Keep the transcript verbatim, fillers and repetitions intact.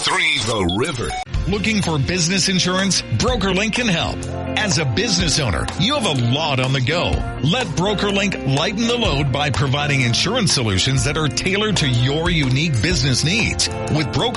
three The River. Looking for business insurance? BrokerLink can help. As a business owner, you have a lot on the go. Let BrokerLink lighten the load by providing insurance solutions that are tailored to your unique business needs. With Broker